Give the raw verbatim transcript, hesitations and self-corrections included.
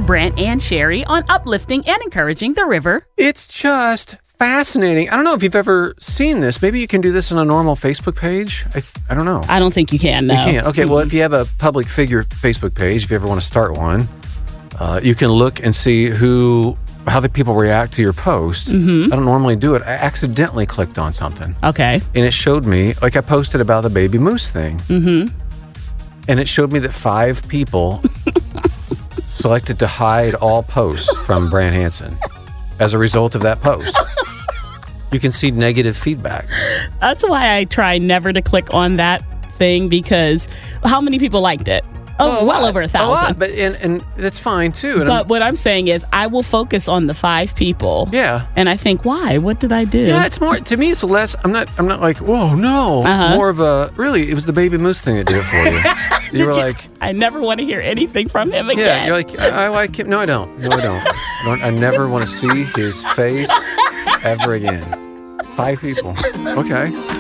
Brant and Sherry on uplifting and encouraging the river. It's just fascinating. I don't know if you've ever seen this. Maybe you can do this on a normal Facebook page. I, I don't know. I don't think you can, no. You can't. Okay, mm-hmm. Well, if you have a public figure Facebook page, if you ever want to start one, uh, you can look and see who... how the people react to your post. Mm-hmm. I don't normally do it. I accidentally clicked on something. Okay. And it showed me, like I posted about the baby moose thing. Mm-hmm. And it showed me that five people selected to hide all posts from Brant Hansen as a result of that post. You can see negative feedback. That's why I try never to click on that thing, because how many people liked it? Oh, well, well lot, over a thousand. A lot, but and, and that's fine too. And but I'm, what I'm saying is, I will focus on the five people. Yeah. And I think, why? What did I do? Yeah, it's more to me. It's less. I'm not. I'm not like, whoa, no. Uh-huh. More of a really. It was the baby moose thing that did it for you. You were you, like, I never want to hear anything from him again. Yeah, you're like, I, I like him. No, I don't. No, I don't. I, don't, I never want to see his face ever again. Five people. Okay.